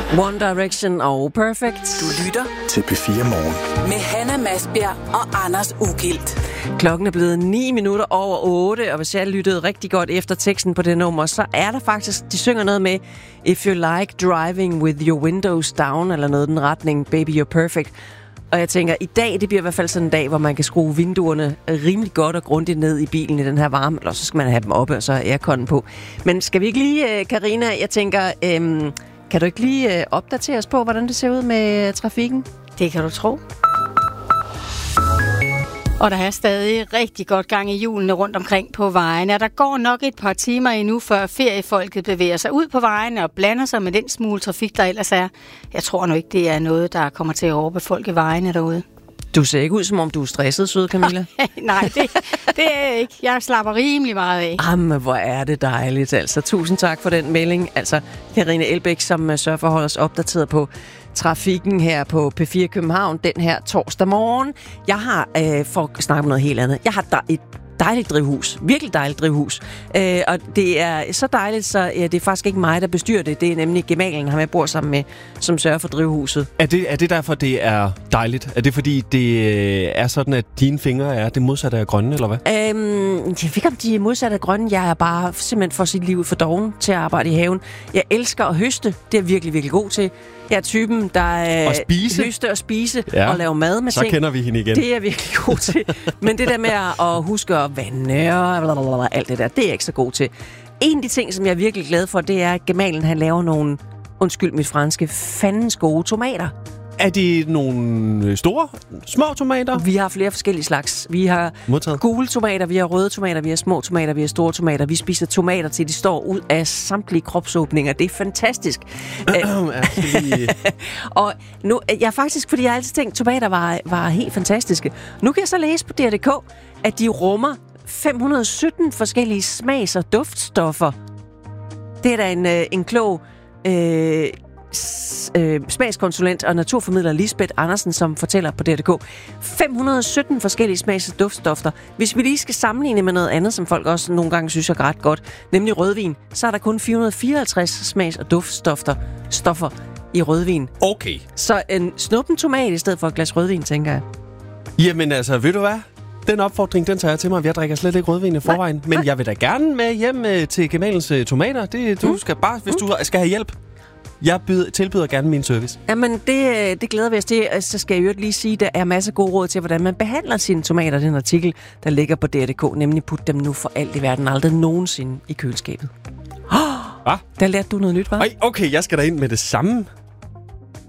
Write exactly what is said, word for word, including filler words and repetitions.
One Direction og Perfect. Du lytter til P fire Morgen. Med Hanna Masbjerg og Anders Ugilt. Klokken er blevet ni minutter over otte, og hvis jeg lyttede rigtig godt efter teksten på det nummer, så er der faktisk, de synger noget med If you like driving with your windows down, eller noget i den retning, baby you're perfect. Og jeg tænker, i dag, det bliver i hvert fald sådan en dag, hvor man kan skrue vinduerne rimelig godt og grundigt ned i bilen i den her varme, eller så skal man have dem oppe, og så er airconen på. Men skal vi ikke lige, Karina, jeg tænker, øhm, kan du ikke lige opdatere os på, hvordan det ser ud med trafikken? Det kan du tro. Og der er stadig rigtig godt gang i hjulene rundt omkring på vejene, og der går nok et par timer endnu, før feriefolket bevæger sig ud på vejene og blander sig med den smule trafik, der ellers er. Jeg tror nu ikke, det er noget, der kommer til at overbefolke vejene derude. Du ser ikke ud, som om du er stresset, søde Camilla. Nej, det, det er jeg ikke. Jeg slapper rimelig meget af. Jamen, hvor er det dejligt, altså. Tusind tak for den melding. Altså, Karina Elbæk, som sørger for at holde os opdateret på trafikken her på P fire København den her torsdag morgen. Jeg har, øh, for at snakke om noget helt andet, jeg har et dejligt drivhus. Virkelig dejligt drivhus. Øh, og det er så dejligt, så ja, det er faktisk ikke mig, der bestyrer det. Det er nemlig gemalen, han bor sammen med, som sørger for drivhuset. Er det, er det derfor, det er dejligt? Er det fordi, det er sådan, at dine fingre er det modsatte af grønne, eller hvad? Øhm, jeg ved ikke, om de er modsatte af grønne. Jeg er bare simpelthen for sit liv for doven til at arbejde i haven. Jeg elsker at høste. Det er jeg virkelig, virkelig god til. Jeg er typen, der er høste og spise ja, og lave mad med så ting. Så kender vi hende igen. Det er jeg virkelig god til. Men det der med at huske at vande og alt det der, det er jeg ikke så god til. En af de ting, som jeg er virkelig glad for, det er, at gemalen han laver nogle, undskyld mit franske, fandens gode tomater. Er det nogle store, små tomater? Vi har flere forskellige slags. Vi har Modtaget. Gule tomater, vi har røde tomater, vi har små tomater, vi har store tomater. Vi spiser tomater til, de står ud af samtlige kropsåbninger. Det er fantastisk. Og nu, jeg faktisk, fordi jeg har altid tænkt, tomater var, var helt fantastiske. Nu kan jeg så læse på D R punktum D K, at de rummer fem hundrede og sytten forskellige smags- og duftstoffer. Det er da en, en klog øh, øh, smagskonsulent og naturformidler Lisbeth Andersen, som fortæller på D R punktum D K. fem hundrede og sytten forskellige smags- og duftstoffer. Hvis vi lige skal sammenligne med noget andet, som folk også nogle gange synes er ret godt, nemlig rødvin, så er der kun fire hundrede og fireoghalvtreds smags- og duftstoffer stoffer i rødvin. Okay. Så en snuppen tomat i stedet for et glas rødvin, tænker jeg. Jamen altså, ved du hvad? Den opfordring, den tager jeg til mig. Jeg drikker slet ikke rødvin i forvejen. Nej, men nej. Jeg vil da gerne med hjem øh, til gemalens øh, tomater. Det, du mm. skal bare, hvis mm. du skal have hjælp. Jeg byder, tilbyder gerne min service. Jamen, det, det glæder vi os til. Så skal jeg jo lige sige, at der er masser af gode råd til, hvordan man behandler sine tomater. Den artikel, der ligger på D R punktum D K, nemlig put dem nu for alt i verden aldrig nogensinde i køleskabet. Hvad? Der lærte du noget nyt, hva'? Ej, okay, jeg skal da ind med det samme.